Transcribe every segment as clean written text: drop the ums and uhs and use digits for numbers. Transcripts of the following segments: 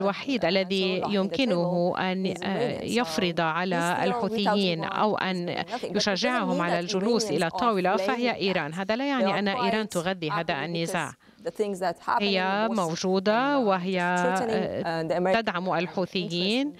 الوحيد الذي يمكنه أن يفرض على الحوثيين أو أن يشجعهم على الجلوس إلى الطاولة فهي إيران. هذا لا يعني أن إيران تغذي هذا النزاع. هي موجودة وهي تدعم الحوثيين،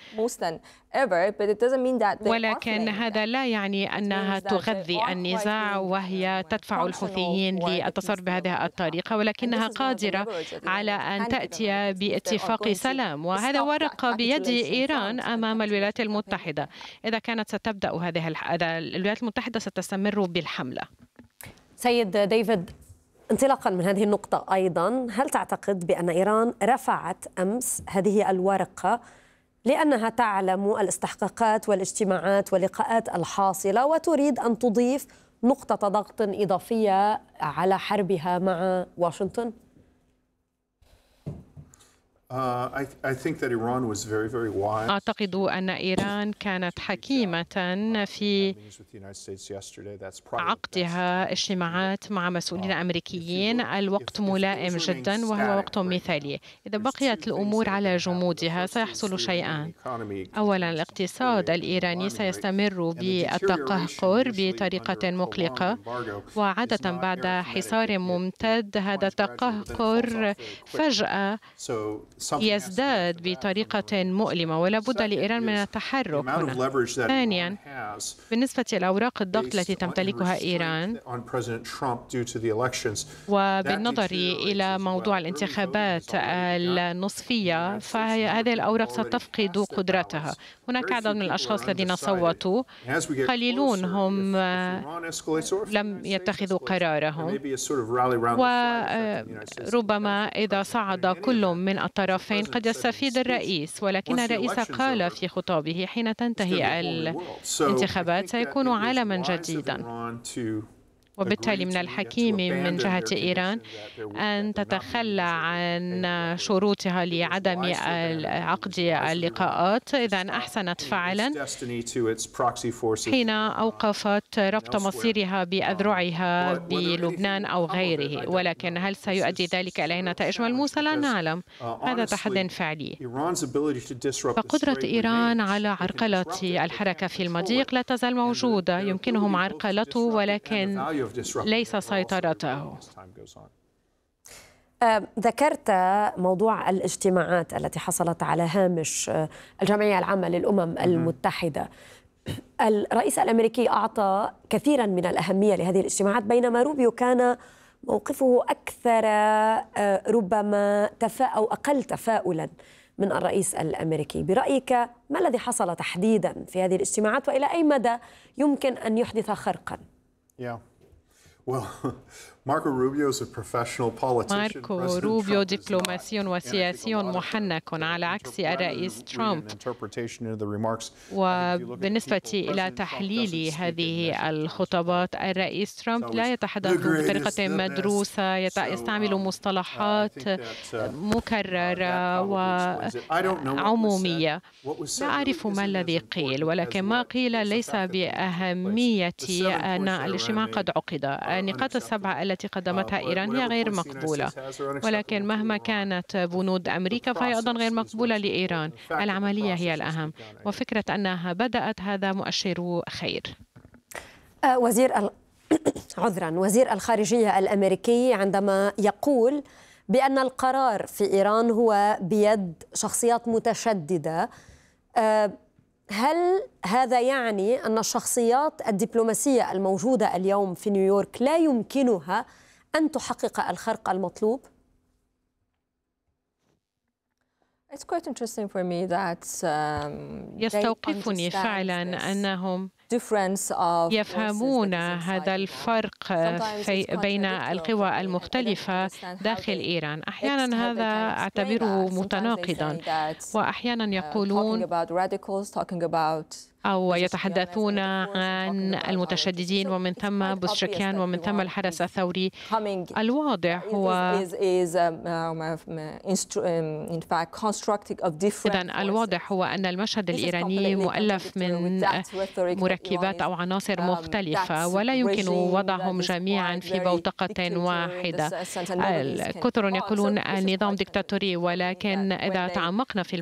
ولكن هذا لا يعني أنها تغذي النزاع وهي تدفع الحوثيين للتصرف بهذه الطريقة، ولكنها قادرة على أن تأتي باتفاق سلام، وهذا ورقة بيد إيران أمام الولايات المتحدة. إذا كانت ستبدأ الولايات المتحدة ستستمر بالحملة. سيد ديفيد، انطلاقا من هذه النقطة أيضا، هل تعتقد بأن إيران رفعت أمس هذه الورقة لأنها تعلم الاستحقاقات والاجتماعات واللقاءات الحاصلة وتريد أن تضيف نقطة ضغط إضافية على حربها مع واشنطن؟ أعتقد أن إيران كانت حكيمة في عقدها اجتماعات مع مسؤولين أمريكيين. الوقت ملائم جدا وهو وقت مثالي. إذا بقيت الأمور على جمودها سيحصل شيئان. أولا، الاقتصاد الإيراني سيستمر بالتقهقر بطريقة مقلقة، وعادة بعد حصار ممتد هذا التقهقر فجأة يزداد بطريقة مؤلمة، ولا بد لإيران من التحرك هنا. ثانيا، بالنسبة لأوراق الضغط التي تمتلكها إيران وبالنظر إلى موضوع الانتخابات النصفية، فهذه الأوراق ستفقد قدرتها. هناك عدد من الأشخاص الذين صوتوا، قليلون هم لم يتخذوا قرارهم، وربما إذا صعد كل من الطرفين قد يستفيد الرئيس، ولكن الرئيس قال في خطابه حين تنتهي الانتخابات سيكون عالما جديدا. وبالتالي من الحكيم من جهة إيران أن تتخلى عن شروطها لعدم عقد اللقاءات. إذا أحسنت فعلا حين أوقفت ربط مصيرها بأذرعها بلبنان أو غيره، ولكن هل سيؤدي ذلك إلى نتائج ملموسة؟ لا نعلم، هذا تحدي فعلي. فقدرة إيران على عرقلة الحركة في المضيق لا تزال موجودة، يمكنهم عرقلته ولكن ليس سيطرته. ذكرت موضوع الاجتماعات التي حصلت على هامش الجمعية العامة للأمم المتحدة. الرئيس الأمريكي أعطى كثيرا من الأهمية لهذه الاجتماعات، بينما روبيو كان موقفه أكثر ربما أو أقل تفاؤلا من الرئيس الأمريكي. برأيك ما الذي حصل تحديدا في هذه الاجتماعات، وإلى أي مدى يمكن أن يحدث خرقا؟ ماركو روبيو دبلوماسي وسياسي محنك على عكس الرئيس ترامب. وبالنسبة إلى تحليل هذه الخطابات، الرئيس ترامب لا يتحدث بطريقة مدروسة، يستعمل مصطلحات مكررة وعمومية. لا أعرف ما الذي قيل، ولكن ما قيل ليس بأهمية أن الاجتماع قد عقد. النقاط السبعة التي قدمتها إيران هي غير مقبولة، ولكن مهما كانت بنود أمريكا فهي أيضا غير مقبولة لإيران. العملية هي الأهم، وفكرة أنها بدأت هذا مؤشر خير. وزير الخارجية الأمريكي عندما يقول بأن القرار في إيران هو بيد شخصيات متشددة، هل هذا يعني أن الشخصيات الدبلوماسية الموجودة اليوم في نيويورك لا يمكنها أن تحقق الخرق المطلوب؟ يستوقفني فعلا أنهم يفهمون هذا الفرق بين القوى المختلفة داخل إيران. أحيانا هذا أعتبره متناقضا، وأحيانا يقولون أو يتحدثون عن المتشددين ومن ثم بوزشكيان ومن ثم الحدث الثوري. الواضح هو الواضح هو أن المشهد الإيراني مؤلف من مركبات أو عناصر مختلفة ولا يمكن وضعهم جميعا في بوتقة واحدة. الكثر يقولون النظام ديكتاتوري، ولكن إذا تعمقنا في